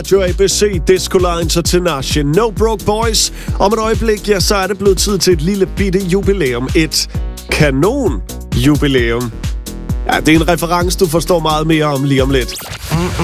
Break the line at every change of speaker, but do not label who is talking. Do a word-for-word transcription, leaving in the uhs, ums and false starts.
Radio A B C, Disco Lines og Tinashe, No Broke Boys. Om et øjeblik, ja, så er det blevet tid til et lille bitte jubilæum. Et kanon jubilæum. Ja, det er en reference, du forstår meget mere om lige om lidt.